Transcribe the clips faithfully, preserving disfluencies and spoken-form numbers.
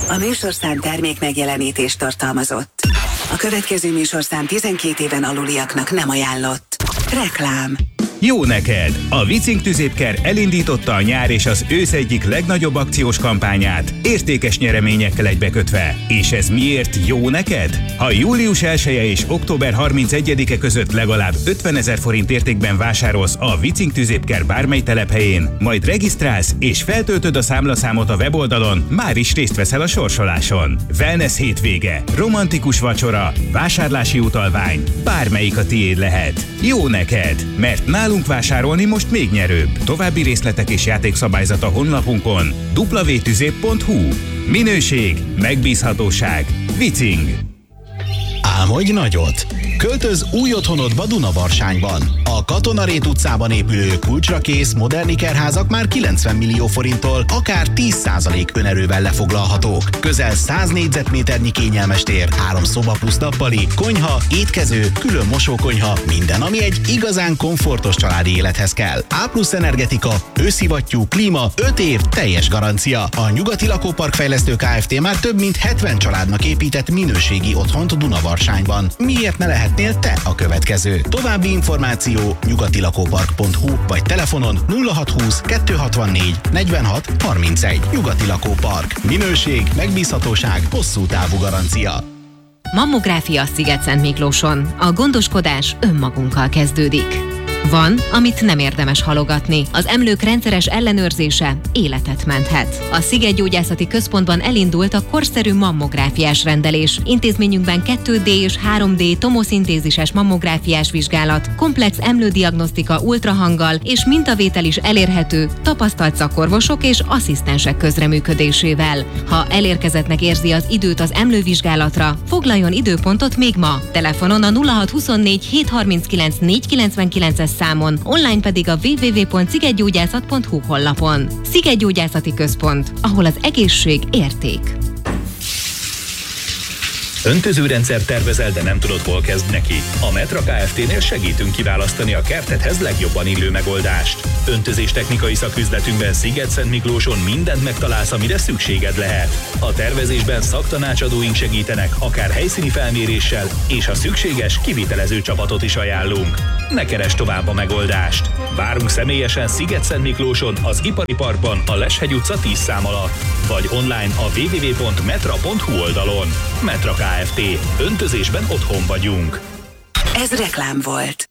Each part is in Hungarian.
A műsorszám termék megjelenítést tartalmazott. A következő műsorszám tizenkét éven aluliaknak nem ajánlott. Reklám. Jó neked! A Vicing tüzépker elindította a nyár és az ősz egyik legnagyobb akciós kampányát, értékes nyereményekkel egybekötve. És ez miért jó neked? Ha július elseje és október harmincegyedike között legalább ötvenezer forint értékben vásárolsz a Vicing tüzépker bármely telephelyén, majd regisztrálsz és feltöltöd a számlaszámot a weboldalon, már is részt veszel a sorsoláson. Wellness hétvége, romantikus vacsora, vásárlási utalvány, bármelyik a tiéd lehet. Jó neked, mert nálunk vásárolni most még nyerőbb. További részletek és játékszabályzat a honlapunkon double-u double-u double-u pont tüzép pont hu. Minőség, megbízhatóság, Vicing. Álmodj nagyot! Költöz új otthonodba Dunavarsányban. A Katonarét utcában épülő kulcstrakész modern ikerházak már kilencven millió forinttól, akár tíz százalék önerővel lefoglalhatók. Közel száz négyzetméternyi kényelmes tér, három szoba plusz nappali, konyha, étkező, külön mosókonyha, minden, ami egy igazán komfortos családi élethez kell. A plusz energetika, őszivattyú, klíma, öt év teljes garancia. A Nyugati Lakópark Fejlesztő Kft. Már több mint hetven családnak épített minőségi otthont Dunavarsányban. Miért ne lehetnél te a következő? További információ nyugatilakópark pont hu vagy telefonon nulla hat húsz kettő hatvannégy negyvenhat harmincegy. Nyugati Lakópark. Minőség, megbízhatóság, hosszú távú garancia. Mammográfia Szigetszentmiklóson. A gondoskodás önmagunkkal kezdődik. Van, amit nem érdemes halogatni. Az emlők rendszeres ellenőrzése életet menthet. A Szigetgyógyászati Központban elindult a korszerű mammográfiás rendelés. Intézményünkben kettő dé és három dé tomoszintézises mammográfiás vizsgálat, komplex emlődiagnosztika ultrahanggal és mintavétel is elérhető tapasztalt szakorvosok és asszisztensek közreműködésével. Ha elérkezettnek érzi az időt az emlővizsgálatra, foglaljon időpontot még ma. Telefonon a nulla hat huszonnégy hétszázharminckilenc négyszázkilencvenkilences számon, online pedig a double-u double-u double-u pont szigetgyógyászat pont hu honlapon. Szigetgyógyászati Központ, ahol az egészség érték. Öntözőrendszer tervezel, de nem tudod, hol kezd neki? A Metra Kft-nél segítünk kiválasztani a kertedhez legjobban illő megoldást. Öntözés technikai szaküzletünkben Szigetszentmiklóson mindent megtalálsz, amire szükséged lehet. A tervezésben szaktanácsadóink segítenek, akár helyszíni felméréssel, és ha szükséges, kivitelező csapatot is ajánlunk. Ne keresd tovább a megoldást! Várunk személyesen Szigetszentmiklóson, az Ipari Parkban, a Leshegy utca tíz szám alatt, vagy online a double-u double-u double-u pont metra pont hu oldalon. Metra Kft. Otthonban otthon vagyunk. Ez reklám volt.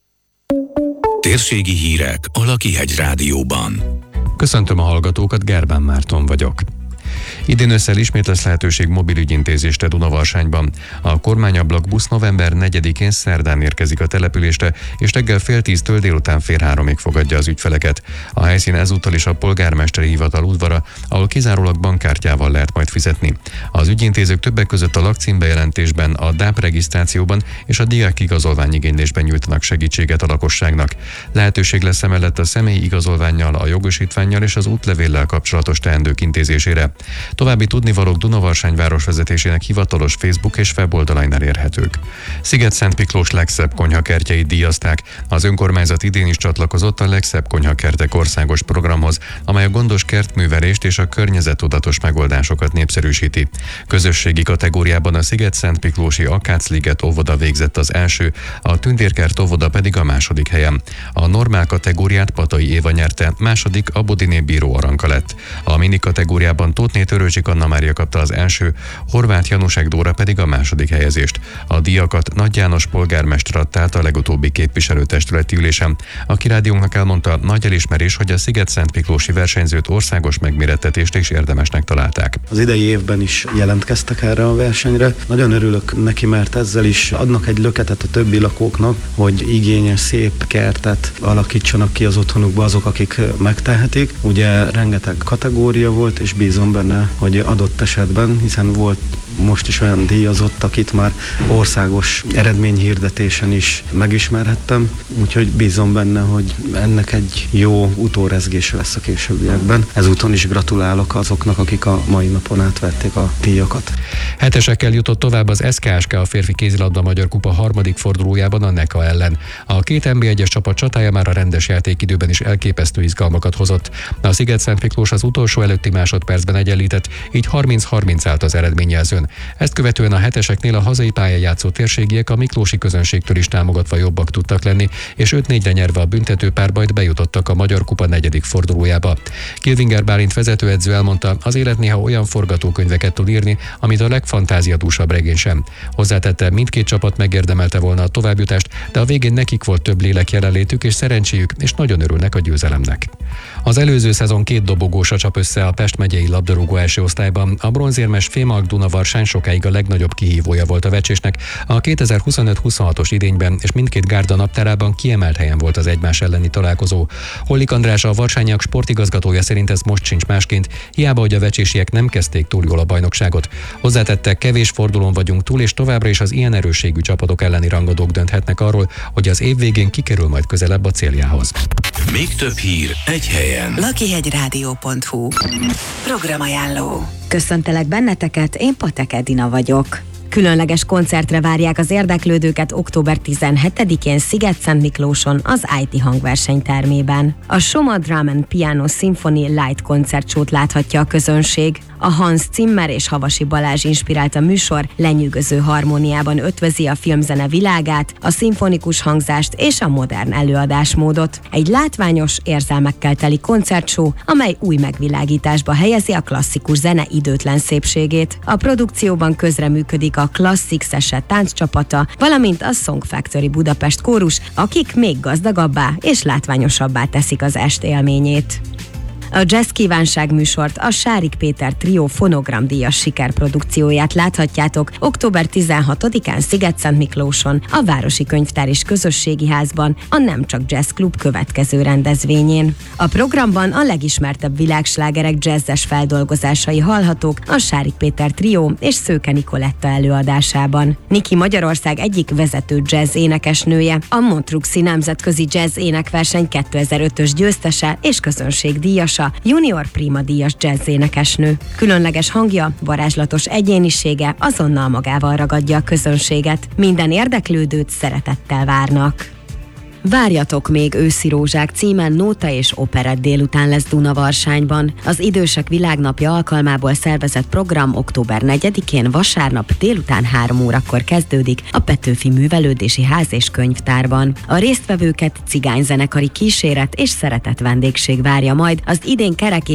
Térségi hírek a Lakihegy Rádióban. Köszöntöm a hallgatókat, Gerbán Márton vagyok. Idén ősszel ismét lesz lehetőség mobilügyintézésre Dunavarsányban. A kormányablak busz november negyedikén szerdán érkezik a településre, és reggel fél tíztől délután fél háromig fogadja az ügyfeleket. A helyszín ezúttal is a polgármesteri hivatal udvara, ahol kizárólag bankkártyával lehet majd fizetni. Az ügyintézők többek között a lakcímbejelentésben, a dé á pé regisztrációban és a diák igazolványigénylésben nyújtanak segítséget a lakosságnak. Lehetőség lesz emellett a személyi igazolvánnyal, a jogosítvánnyal és az útlevéllel kapcsolatos teendők intézésére. További tudnivalók Dunavarsány városvezetésének hivatalos Facebook és weboldalain elérhetők. Szigetszentmiklós legszebb konyhakertjeit díjazták. Az önkormányzat idén is csatlakozott a legszebb konyhakertek országos programhoz, amely a gondos kertművelést és a környezettudatos megoldásokat népszerűsíti. Közösségi kategóriában a Szigetszentmiklósi Akácliget óvoda végzett az első, a Tündérkert óvoda pedig a második helyen. A normál kategóriát Patai Éva nyerte, második a Bodiné Bíró Aranka lett. A mini kategóriában Tótné Törőcsik Anna Mária kapta az első, Horváth Janusek Dóra pedig a második helyezést. A díjakat Nagy János polgármester adta át a legutóbbi képviselőtestületi ülésen. A Kirádiónknak elmondta, nagy elismerés, hogy a Szigetszentmiklósi versenyzőt országos megmérettetést is érdemesnek találták. Az idei évben is jelentkeztek erre a versenyre. Nagyon örülök neki, mert ezzel is adnak egy löketet a többi lakóknak, hogy igényes, szép kertet alakítsanak ki az otthonukba azok, akik megtehetik. Ugye rengeteg kategória volt, és bízom benne, hogy adott esetben, hiszen volt most is olyan díjazott, akit már országos eredményhirdetésen is megismerhettem, úgyhogy bízom benne, hogy ennek egy jó utórezgése lesz a későbbiekben. Ezúton is gratulálok azoknak, akik a mai napon átvették a díjakat. Hetesekkel jutott tovább az es ká es ká a férfi kézilabda Magyar Kupa harmadik fordulójában a NECA ellen. A két en bé egyes csapat csatája már a rendes játékidőben is elképesztő izgalmakat hozott. A Szigetszentmiklós az utolsó előtti másodpercben egyenlített, volt, így harminc harminc állt az eredményjelzőn. Ezt követően a heteseknél a hazai pályán játszó térségiek a miklósi közönségtől is támogatva jobbak tudtak lenni, és öt négyre nyerve a büntető párbajt bejutottak a Magyar Kupa negyedik fordulójába. Kilvinger Bálint vezetőedző elmondta, az élet néha olyan forgatókönyveket tud írni, amit a legfantáziadúsabb regény sem. Hozzátette, mindkét csapat megérdemelte volna a továbbjutást, de a végén nekik volt több lélek jelenlétük és szerencséjük, és nagyon örülnek a győzelemnek. Az előző szezon két dobogósa csap össze a Pest megyei labdarúgó első osztályban. A bronzérmes Fémalk Dunavarsány sokáig a legnagyobb kihívója volt a vecsésnek. A kétezer-huszonöt huszonhatos idényben és mindkét gárda naptárában kiemelt helyen volt az egymás elleni találkozó. Hollik András, a varsányiak sportigazgatója szerint ez most sincs másként, hiába, hogy a vecsésiek nem kezdték túl jól a bajnokságot. Hozzátette, kevés fordulón vagyunk túl, és továbbra is az ilyen erősségű csapatok elleni rangadók dönthetnek arról, hogy az év végén kikerül majd közelebb a céljához. Még több hír egy helyen. lakihegyrádió pont hu Programajánló. Köszöntelek benneteket, én Patek Edina vagyok. Különleges koncertre várják az érdeklődőket október tizenhetedikén Sziget-Szentmiklóson az i té hangversenytermében. A Soma Drum and Piano Symphony Light koncertsót láthatja a közönség. A Hans Zimmer és Havasi Balázs inspirálta műsor lenyűgöző harmóniában ötvözi a filmzene világát, a szimfonikus hangzást és a modern előadásmódot. Egy látványos, érzelmekkel teli koncertsó, amely új megvilágításba helyezi a klasszikus zene időtlen szépségét. A produkcióban közreműködik a Classic Session tánccsapata, valamint a Song Factory Budapest kórus, akik még gazdagabbá és látványosabbá teszik az est élményét. A Jazz Kívánság műsort, a Sárik Péter Trió fonogramdíjas sikerprodukcióját láthatjátok október tizenhatodikán Sziget-Szentmiklóson, a Városi Könyvtár és Közösségi Házban, a Nem Csak Jazz Klub következő rendezvényén. A programban a legismertebb világslágerek jazzes feldolgozásai hallhatók a Sárik Péter Trió és Szőke Nikoletta előadásában. Niki Magyarország egyik vezető jazz énekesnője, a Montruxi Nemzetközi Jazz Énekverseny kétezer-ötös győztese és közönségdíjasa, junior prima díjas jazz énekesnő. Különleges hangja, varázslatos egyénisége azonnal magával ragadja a közönséget. Minden érdeklődőt szeretettel várnak. Várjatok még őszi rózsák címen nóta és operett délután lesz Dunavarsányban. Az Idősek Világnapja alkalmából szervezett program október negyedikén vasárnap délután három órakor kezdődik a Petőfi Művelődési Ház és Könyvtárban. A résztvevőket cigányzenekari kíséret és szeretett vendégség várja majd az idén kerek